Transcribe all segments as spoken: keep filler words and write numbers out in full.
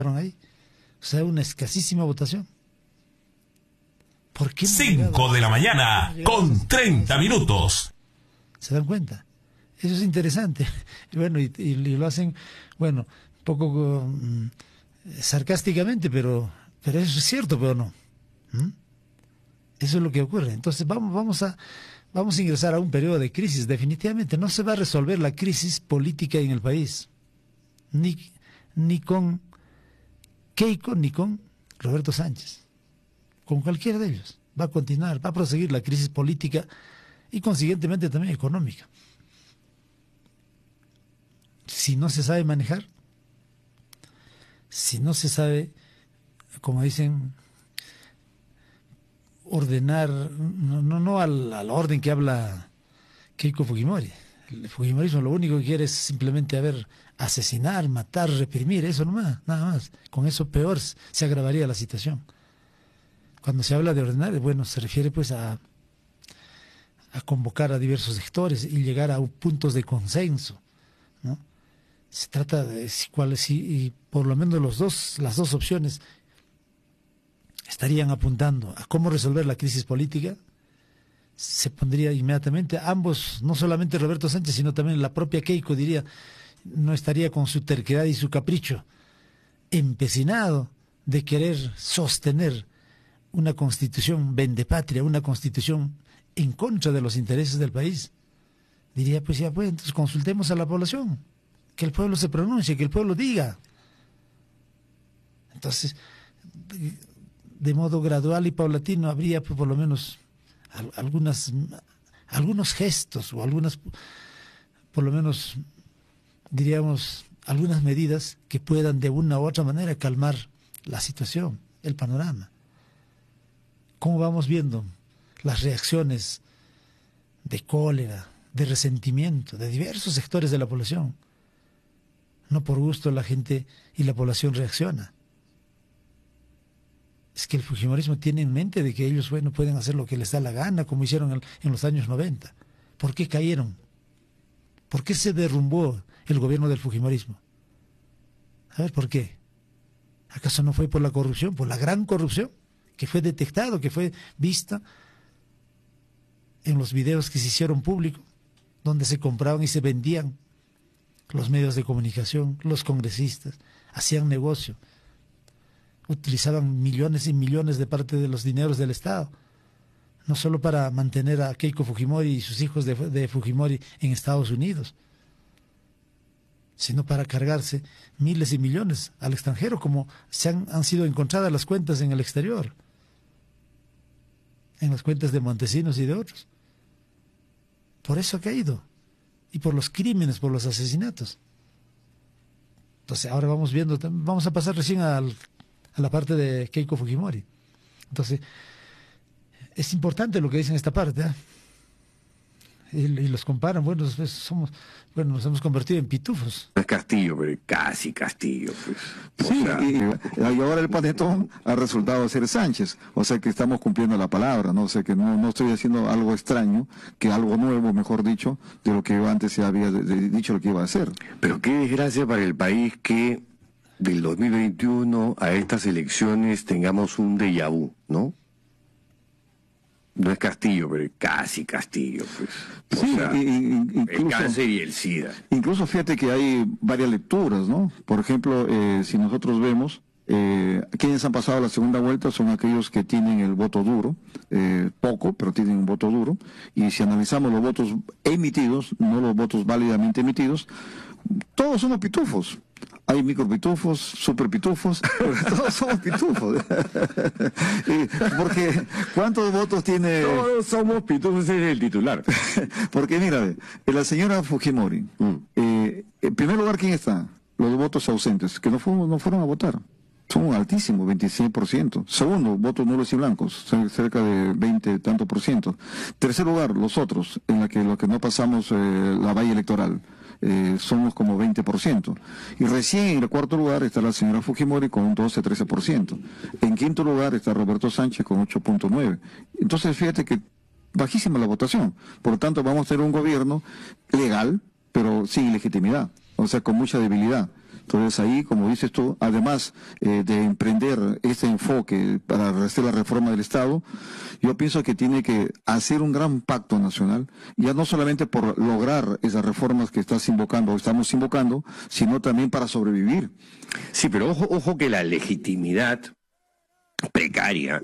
ahí. O sea, una escasísima votación. ¿Por qué cinco de la mañana con treinta minutos? ¿Se dan cuenta? Eso es interesante. Y bueno, y, y, y lo hacen, bueno, un poco um, sarcásticamente, pero, pero eso es cierto, pero no. ¿Mm? Eso es lo que ocurre. Entonces vamos, vamos a, vamos a ingresar a un periodo de crisis. Definitivamente no se va a resolver la crisis política en el país, ni, ni con Keiko ni con Roberto Sánchez. Con cualquiera de ellos. Va a continuar, va a proseguir la crisis política y consiguientemente también económica. Si no se sabe manejar, si no se sabe, como dicen, ordenar, no, no, no al, al orden que habla Keiko Fujimori. El Fujimorismo lo único que quiere es simplemente, a ver, asesinar, matar, reprimir, eso nomás, nada más. Con eso peor se agravaría la situación. Cuando se habla de ordenar, bueno, se refiere pues a, a convocar a diversos sectores y llegar a puntos de consenso, ¿no? Se trata de si, cuál, si y por lo menos los dos, las dos opciones estarían apuntando a cómo resolver la crisis política. Se pondría inmediatamente, ambos, no solamente Roberto Sánchez, sino también la propia Keiko, diría, no estaría con su terquedad y su capricho, empecinado de querer sostener una constitución vendepatria, una constitución en contra de los intereses del país. Diría, pues ya pues, entonces consultemos a la población, que el pueblo se pronuncie, que el pueblo diga. Entonces, de, de modo gradual y paulatino habría pues, por lo menos al, algunas, algunos gestos o algunas, por lo menos, diríamos, algunas medidas que puedan de una u otra manera calmar la situación, el panorama. ¿Cómo vamos viendo las reacciones de cólera, de resentimiento de diversos sectores de la población? No por gusto la gente y la población reacciona. Es que el fujimorismo tiene en mente de que ellos, bueno, pueden hacer lo que les da la gana, como hicieron en, en los años noventa. ¿Por qué cayeron? ¿Por qué se derrumbó el gobierno del fujimorismo? A ver, ¿por qué? ¿Acaso no fue por la corrupción, por la gran corrupción? Que fue detectado, que fue vista en los videos que se hicieron públicos, donde se compraban y se vendían los medios de comunicación, los congresistas, hacían negocio, utilizaban millones y millones de parte de los dineros del Estado, no solo para mantener a Keiko Fujimori y sus hijos de, de Fujimori en Estados Unidos, sino para cargarse miles y millones al extranjero, como se han, han sido encontradas las cuentas en el exterior, en las cuentas de Montesinos y de otros. Por eso ha caído, y por los crímenes, por los asesinatos. Entonces ahora vamos viendo, vamos a pasar recién al, a la parte de Keiko Fujimori. Entonces es importante lo que dicen esta parte, ¿eh? Y, y los comparan, bueno, somos, bueno, nos hemos convertido en pitufos. No es Castillo, pero casi Castillo, pues. Sí, O sea, y, y ahora el panetón ha resultado ser Sánchez, o sea que estamos cumpliendo la palabra, ¿no? O sea que no, no estoy haciendo algo extraño, que algo nuevo, mejor dicho, de lo que antes se había de, de, dicho lo que iba a hacer. Pero qué desgracia para el país que del dos mil veintiuno a estas elecciones tengamos un déjà vu, ¿no? No es Castillo, pero casi Castillo, pues. O Sí, sea, y- y- incluso, el cáncer y el SIDA. incluso fíjate que hay varias lecturas, ¿no? Por ejemplo, eh, si nosotros vemos, eh, quienes han pasado la segunda vuelta son aquellos que tienen el voto duro, eh, poco, pero tienen un voto duro, y si analizamos los votos emitidos, no los votos válidamente emitidos, todos somos pitufos. Hay micropitufos, superpitufos, pero todos somos pitufos. Y porque, ¿cuántos votos tiene? Todos somos pitufos, ese es el titular. Porque mira, la señora Fujimori, Mm. eh, en primer lugar, ¿quién está? Los votos ausentes, que no fueron, no fueron a votar. Son altísimos, veintiséis por ciento. Segundo, votos nulos y blancos, cer- cerca de veinte tanto por ciento. Tercer lugar, los otros, en la que los que no pasamos eh, la valla electoral. Eh, somos como veinte por ciento. Y recién en el cuarto lugar está la señora Fujimori con un doce a trece por ciento. En quinto lugar está Roberto Sánchez con ocho punto nueve por ciento. Entonces fíjate que bajísima la votación. Por lo tanto vamos a tener un gobierno legal, pero sin legitimidad, o sea, con mucha debilidad. Entonces ahí, como dices tú, además eh, de emprender este enfoque para hacer la reforma del Estado, yo pienso que tiene que hacer un gran pacto nacional, ya no solamente por lograr esas reformas que estás invocando o estamos invocando, sino también para sobrevivir. Sí, pero ojo, ojo que la legitimidad precaria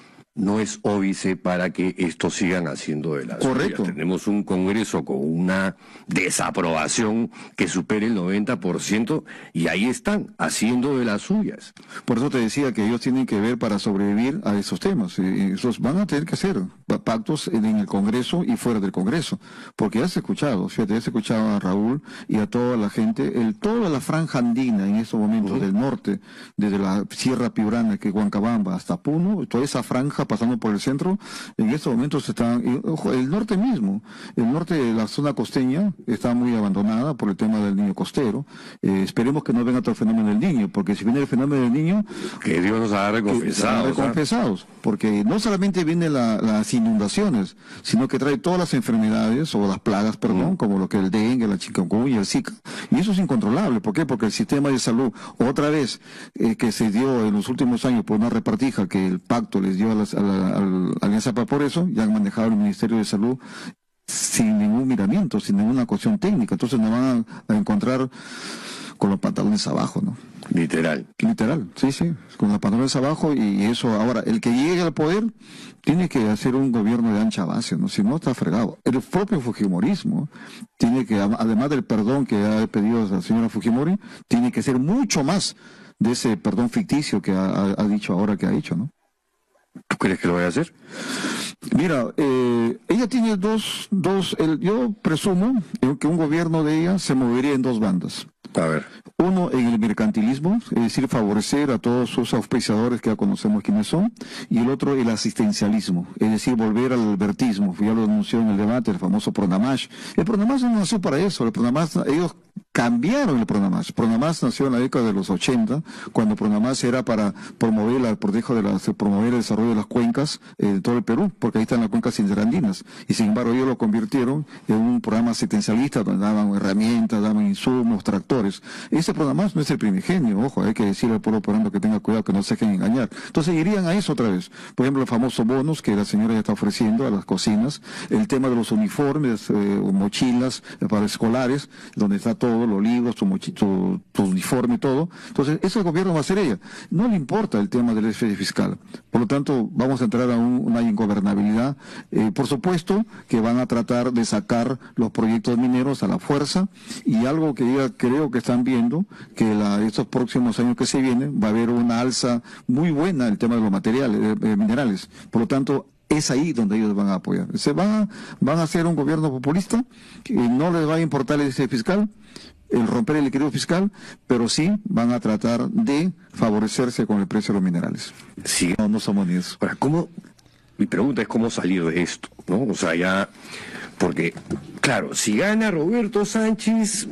no es óbice para que esto sigan haciendo de las Correcto. suyas. Tenemos un Congreso con una desaprobación que supere el noventa por ciento y ahí están, haciendo de las suyas. Por eso te decía que ellos tienen que ver para sobrevivir a esos temas. Eh, esos van a tener que hacer pactos en el Congreso y fuera del Congreso. Porque ya se ha escuchado, fíjate, ya se ha escuchado a Raúl y a toda la gente, el, toda la franja andina en estos momentos, uh-huh. del norte, desde la Sierra Piurana, que es Huancabamba, hasta Puno, toda esa franja pasando por el centro, en estos momentos están, el norte mismo, el norte de la zona costeña está muy abandonada por el tema del niño costero. Eh, esperemos que no venga otro el fenómeno del niño, porque si viene el fenómeno del niño, que Dios nos haga recompensados, recompensados, porque no solamente vienen la, las inundaciones, sino que trae todas las enfermedades o las plagas, perdón, mm. como lo que el dengue, la chikungunya, el Zika, y eso es incontrolable. ¿Por qué? Porque el sistema de salud, otra vez, eh, que se dio en los últimos años por una repartija que el pacto les dio a las a la, a la Alianza Paz por eso, ya han manejado el Ministerio de Salud sin ningún miramiento, sin ninguna cuestión técnica. Entonces nos van a, a encontrar con los pantalones abajo, ¿no? Literal. Literal, sí, sí, con los pantalones abajo, y eso ahora, el que llegue al poder tiene que hacer un gobierno de ancha base, ¿no? Si no, está fregado. El propio Fujimorismo tiene que, además del perdón que ha pedido la señora Fujimori, tiene que ser mucho más de ese perdón ficticio que ha, ha dicho ahora que ha hecho, ¿no? ¿Tú crees que lo vaya a hacer? Mira, eh, ella tiene dos, dos el, yo presumo que un gobierno de ella se movería en dos bandas. A ver. Uno en el mercantilismo, es decir, favorecer a todos sus auspiciadores que ya conocemos quiénes son, y el otro el asistencialismo, es decir, volver al albertismo. Ya lo anunció en el debate el famoso Pronamás. El Pronamás no nació para eso, el Pronamás, ellos cambiaron el Pronamás. Pronamás nació en la década de los ochenta, cuando Pronamás era para promover el protejo de las, promover el desarrollo de las cuencas eh, de todo el Perú, porque ahí están las cuencas interandinas, y sin embargo ellos lo convirtieron en un programa asistencialista donde daban herramientas, daban insumos, tractores. Ese Pronamás no es el primigenio, ojo, hay que decirle al pueblo peruano que tenga cuidado, que no se dejen engañar. Entonces irían a eso otra vez. Por ejemplo, el famoso bonos que la señora ya está ofreciendo a las cocinas, el tema de los uniformes, eh, o mochilas eh, para escolares, donde está todo, los libros, tu, mochi, tu, tu uniforme, todo. Entonces, ese gobierno va a ser ella. No le importa el tema del déficit fiscal. Por lo tanto, vamos a entrar a un, una ingobernabilidad. Eh, por supuesto que van a tratar de sacar los proyectos mineros a la fuerza, y algo que ya creo que están viendo, que la, estos próximos años que se vienen va a haber una alza muy buena en el tema de los materiales, eh, minerales. Por lo tanto, es ahí donde ellos van a apoyar. Se van a, van a hacer un gobierno populista, que no les va a importar el déficit fiscal, el romper el equilibrio fiscal, pero sí van a tratar de favorecerse con el precio de los minerales. Sí. No, no somos ni eso. Ahora, ¿cómo? Mi pregunta es cómo salir de esto, ¿no? O sea, ya, porque, claro, si gana Roberto Sánchez,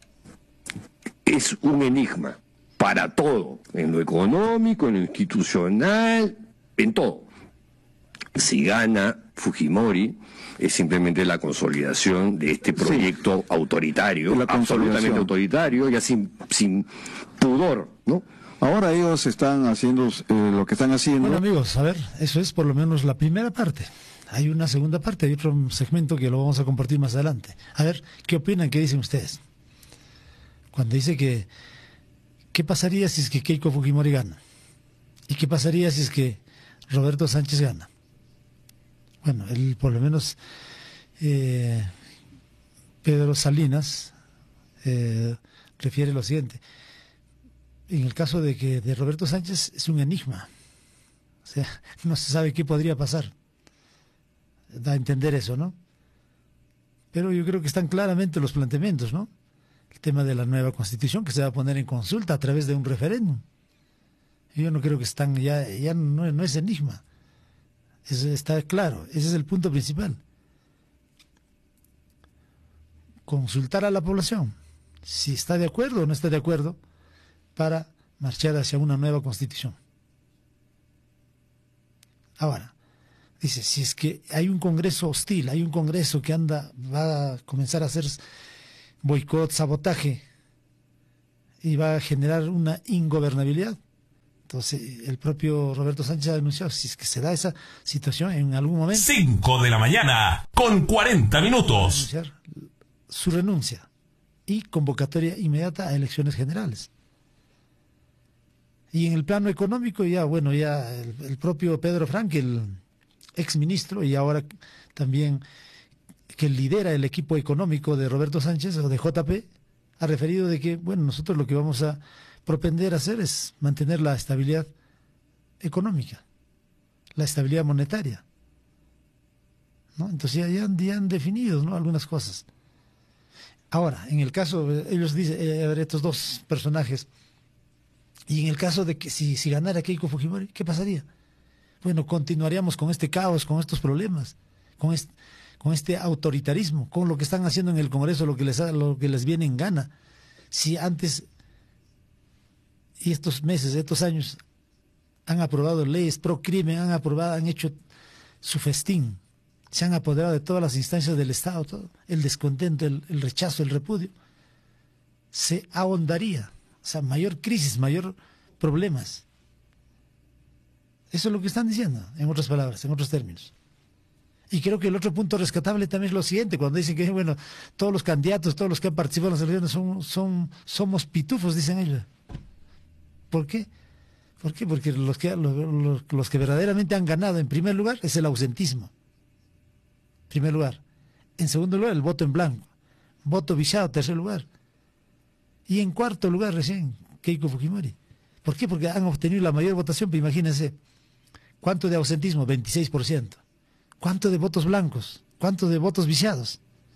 es un enigma para todo, en lo económico, en lo institucional, en todo. Si gana Fujimori, es simplemente la consolidación de este proyecto sí, autoritario, absolutamente autoritario, ya sin, sin pudor, ¿no? Ahora ellos están haciendo eh, lo que están haciendo. Bueno, amigos, a ver, eso es por lo menos la primera parte. Hay una segunda parte, hay otro segmento que lo vamos a compartir más adelante. A ver, ¿qué opinan? ¿Qué dicen ustedes? Cuando dice que, ¿qué pasaría si es que Keiko Fujimori gana? ¿Y qué pasaría si es que Roberto Sánchez gana? Bueno, él por lo menos, eh, Pedro Salinas, eh, refiere lo siguiente. En el caso de que de Roberto Sánchez es un enigma. O sea, no se sabe qué podría pasar. Da a entender eso, ¿no? Pero yo creo que están claramente los planteamientos, ¿no? El tema de la nueva constitución que se va a poner en consulta a través de un referéndum. Yo no creo que están, ya, ya no, no es enigma. Eso está claro, ese es el punto principal. Consultar a la población si está de acuerdo o no está de acuerdo para marchar hacia una nueva constitución. Ahora, dice, si es que hay un congreso hostil, hay un congreso que anda, va a comenzar a hacer boicot, sabotaje, y va a generar una ingobernabilidad. Entonces, el propio Roberto Sánchez ha denunciado, si es que se da esa situación en algún momento... cinco de la mañana, con cuarenta minutos. Anunciar su renuncia y convocatoria inmediata a elecciones generales. Y en el plano económico, ya, bueno, ya el, el propio Pedro Frank, el exministro, y ahora también que lidera el equipo económico de Roberto Sánchez, o de J P, ha referido de que, bueno, nosotros lo que vamos a propender a hacer es mantener la estabilidad económica, la estabilidad monetaria, ¿no? Entonces ya, ya, han, ya han definido, ¿no?, algunas cosas. Ahora, en el caso, ellos dicen, eh, estos dos personajes, y en el caso de que si, si ganara Keiko Fujimori, ¿qué pasaría? Bueno, continuaríamos con este caos, con estos problemas, con este, con este autoritarismo, con lo que están haciendo en el Congreso, lo que les, lo que les viene en gana. Si antes... y estos meses, estos años, han aprobado leyes pro crimen, han aprobado, han hecho su festín, se han apoderado de todas las instancias del Estado, todo, el descontento, el, el rechazo, el repudio, se ahondaría, o sea, mayor crisis, mayor problemas. Eso es lo que están diciendo, en otras palabras, en otros términos. Y creo que el otro punto rescatable también es lo siguiente, cuando dicen que, bueno, todos los candidatos, todos los que han participado en las elecciones son, son, somos pitufos, dicen ellos. ¿Por qué? ¿Por qué? Porque los que, los, los que verdaderamente han ganado, en primer lugar, es el ausentismo. En primer lugar. En segundo lugar, el voto en blanco. Voto viciado, tercer lugar. Y en cuarto lugar, recién, Keiko Fujimori. ¿Por qué? Porque han obtenido la mayor votación, pero imagínense, ¿cuánto de ausentismo? veintiséis por ciento. ¿Cuánto de votos blancos? ¿Cuánto de votos viciados?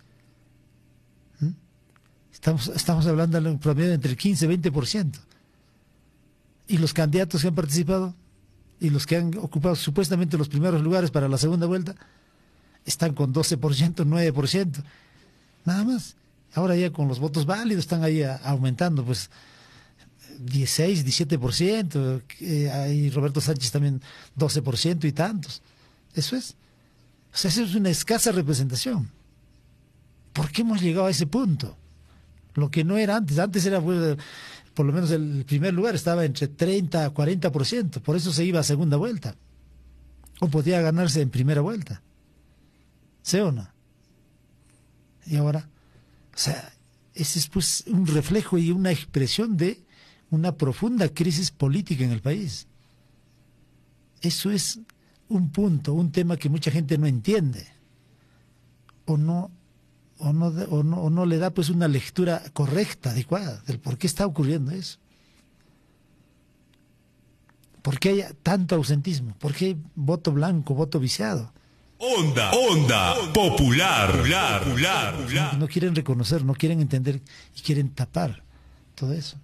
¿Mm? Estamos, estamos hablando en promedio entre el quince y veinte por ciento. Y los candidatos que han participado y los que han ocupado supuestamente los primeros lugares para la segunda vuelta están con doce por ciento, nueve por ciento, nada más. Ahora ya con los votos válidos están ahí a, aumentando, pues dieciséis, diecisiete por ciento, eh, ahí Roberto Sánchez también doce por ciento y tantos. Eso es. O sea, eso es una escasa representación. ¿Por qué hemos llegado a ese punto? Lo que no era antes, antes era... Pues, por lo menos el primer lugar estaba entre treinta a cuarenta por ciento, por eso se iba a segunda vuelta, o podía ganarse en primera vuelta, ¿sí o no? Y ahora, o sea, ese es pues un reflejo y una expresión de una profunda crisis política en el país. Eso es un punto, un tema que mucha gente no entiende, o no O no, o, no, o no le da pues una lectura correcta, adecuada, del por qué está ocurriendo eso. ¿Por qué hay tanto ausentismo? ¿Por qué hay voto blanco, voto viciado? Onda, onda, popular, popular, popular, popular. No, no quieren reconocer, no quieren entender y quieren tapar todo eso.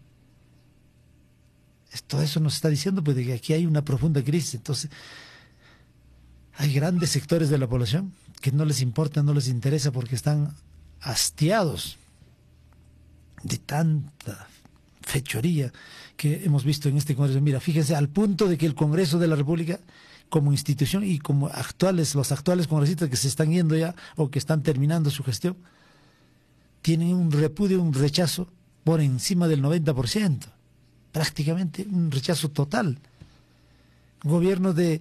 Es, todo eso nos está diciendo pues de que aquí hay una profunda crisis. Entonces, hay grandes sectores de la población que no les importa, no les interesa porque están hastiados de tanta fechoría que hemos visto en este Congreso. Mira, fíjense, al punto de que el Congreso de la República, como institución y como actuales, los actuales congresistas que se están yendo ya o que están terminando su gestión, tienen un repudio, un rechazo por encima del noventa por ciento, prácticamente un rechazo total. Gobierno de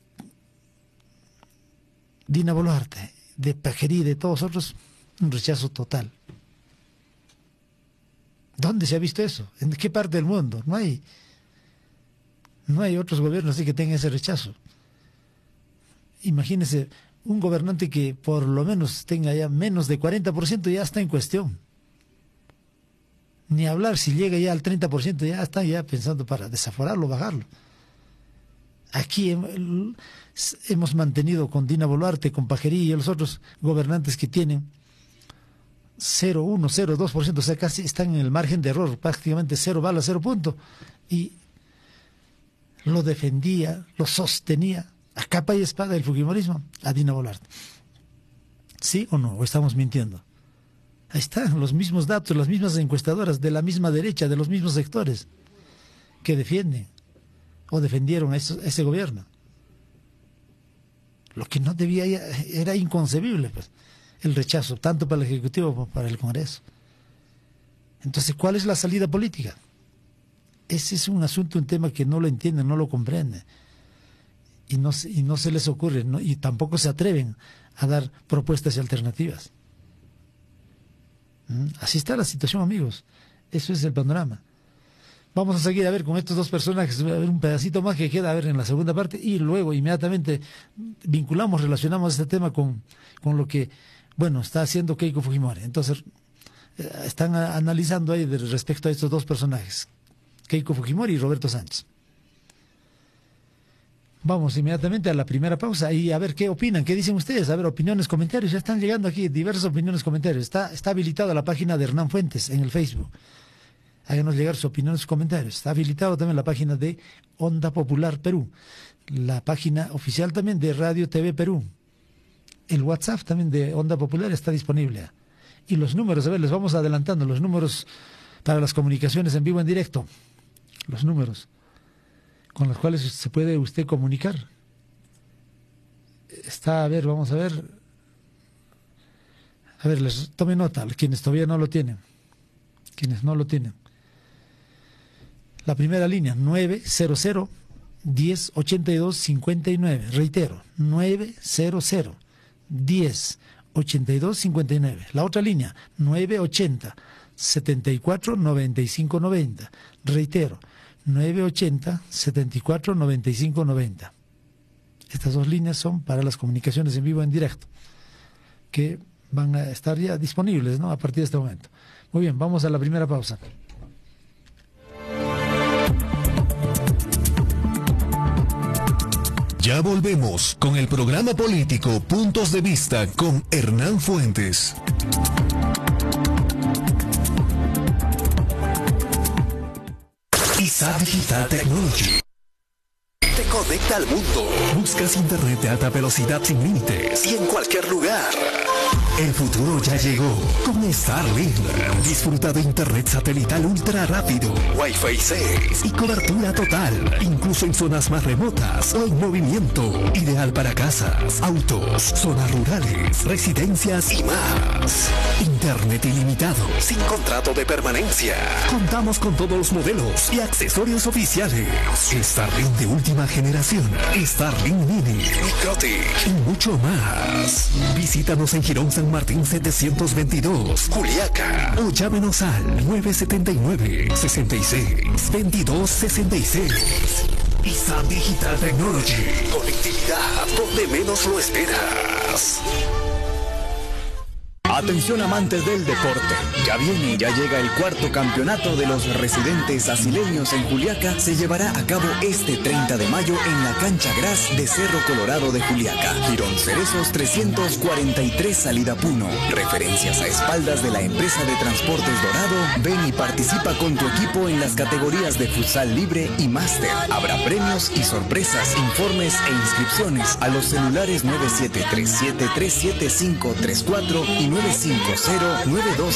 Dina Boluarte, de Pajerí y de todos otros, un rechazo total. ¿Dónde se ha visto eso? ¿En qué parte del mundo? No hay, no hay otros gobiernos así que tengan ese rechazo. Imagínese un gobernante que por lo menos tenga ya menos de cuarenta por ciento, ya está en cuestión. Ni hablar, si llega ya al treinta por ciento, ya está ya pensando para desaforarlo, bajarlo. Aquí hemos mantenido con Dina Boluarte, con Pajerí y los otros gobernantes que tienen cero coma uno, cero coma dos por ciento, o sea, casi están en el margen de error, prácticamente cero bala, cero punto. Y lo defendía, lo sostenía a capa y espada el fujimorismo a Dina Boluarte. ¿Sí o no? ¿O estamos mintiendo? Ahí están los mismos datos, las mismas encuestadoras de la misma derecha, de los mismos sectores que defienden o defendieron a, eso, a ese gobierno. Lo que no debía, era inconcebible, pues, el rechazo, tanto para el Ejecutivo como para el Congreso. Entonces, ¿cuál es la salida política? ese es un asunto, un tema que no lo entienden, no lo comprenden. Y no, y no se les ocurre, no, y tampoco se atreven a dar propuestas y alternativas. ¿Mm? Así está la situación, amigos. Eso es el panorama. Vamos a seguir a ver con estos dos personajes, a ver un pedacito más que queda a ver en la segunda parte, y luego inmediatamente vinculamos, relacionamos este tema con, con lo que, bueno, está haciendo Keiko Fujimori. Entonces, eh, están a, analizando ahí de, respecto a estos dos personajes, Keiko Fujimori y Roberto Sánchez. Vamos inmediatamente a la primera pausa y a ver qué opinan, qué dicen ustedes, a ver, opiniones, comentarios. Ya están llegando aquí diversas opiniones, comentarios. Está, está habilitada la página de Hernán Fuentes en el Facebook. Háganos llegar sus opiniones, sus comentarios. Está habilitado también la página de Onda Popular Perú, la página oficial también de Radio T V Perú. El WhatsApp también de Onda Popular está disponible. Y los números, a ver, les vamos adelantando los números para las comunicaciones en vivo, en directo. Los números con los cuales se puede usted comunicar. Está, a ver, vamos a ver. A ver, les tome nota, quienes todavía no lo tienen. Quienes no lo tienen. La primera línea, nueve cero cero, diez, ochenta y dos, cincuenta y nueve. Reitero, nueve cero cero, diez, ochenta y dos, cincuenta y nueve. La otra línea, nueve ochenta, setenta y cuatro, noventa y cinco, noventa. Reitero, nueve ochenta, setenta y cuatro, noventa y cinco, noventa. Estas dos líneas son para las comunicaciones en vivo, en directo, que van a estar ya disponibles, ¿no?, a partir de este momento. Muy bien, vamos a la primera pausa. Ya volvemos con el programa político Puntos de Vista con Hernán Fuentes. I S A Digital Technology te conecta al mundo. Buscas internet de alta velocidad sin límites y en cualquier lugar. El futuro ya llegó con Starlink. Disfruta de internet satelital ultra rápido, Wi-Fi seis y cobertura total, incluso en zonas más remotas o en movimiento. Ideal para casas, autos, zonas rurales, residencias y más. Internet ilimitado, sin contrato de permanencia. Contamos con todos los modelos y accesorios oficiales. Starlink de última generación, Starlink Mini, Microtic y mucho más. Visítanos en Girón San Martín setecientos veintidós, Juliaca, o llámenos al nueve siete nueve, sesenta y seis, veintidós sesenta y seis. I S A Digital Technology, conectividad donde menos lo esperas. Atención amantes del deporte, ya viene, ya llega el cuarto campeonato de los residentes asileños en Juliaca. Se llevará a cabo este treinta de mayo en la cancha Gras de Cerro Colorado de Juliaca. Girón Cerezos trescientos cuarenta y tres, salida Puno. Referencias a espaldas de la empresa de transportes Dorado. Ven y participa con tu equipo en las categorías de futsal libre y máster. Habrá premios y sorpresas, informes e inscripciones a los celulares nueve siete tres siete, tres siete cinco tres cuatro y nueve cinco cero, nueve dos